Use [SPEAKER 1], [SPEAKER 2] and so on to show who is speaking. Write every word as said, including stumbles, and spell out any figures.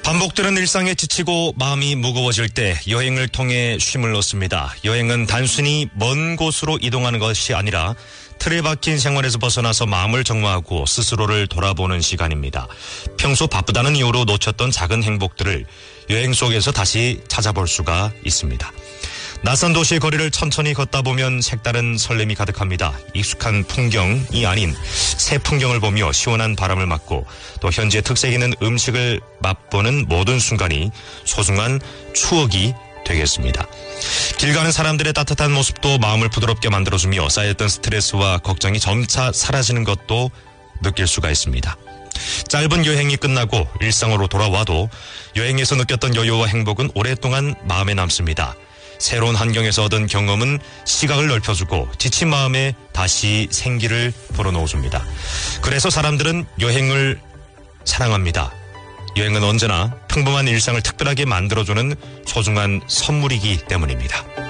[SPEAKER 1] 반복되는 일상에 지치고 마음이 무거워질 때 여행을 통해 쉼을 놓습니다. 여행은 단순히 먼 곳으로 이동하는 것이 아니라 틀에 박힌 생활에서 벗어나서 마음을 정화하고 스스로를 돌아보는 시간입니다. 평소 바쁘다는 이유로 놓쳤던 작은 행복들을 여행 속에서 다시 찾아볼 수가 있습니다. 낯선 도시의 거리를 천천히 걷다 보면 색다른 설렘이 가득합니다. 익숙한 풍경이 아닌 새 풍경을 보며 시원한 바람을 맞고 또 현지의 특색 있는 음식을 맛보는 모든 순간이 소중한 추억이 되겠습니다. 길 가는 사람들의 따뜻한 모습도 마음을 부드럽게 만들어주며 쌓였던 스트레스와 걱정이 점차 사라지는 것도 느낄 수가 있습니다. 짧은 여행이 끝나고 일상으로 돌아와도 여행에서 느꼈던 여유와 행복은 오랫동안 마음에 남습니다. 새로운 환경에서 얻은 경험은 시각을 넓혀주고 지친 마음에 다시 생기를 불어넣어줍니다. 그래서 사람들은 여행을 사랑합니다. 여행은 언제나 평범한 일상을 특별하게 만들어주는 소중한 선물이기 때문입니다.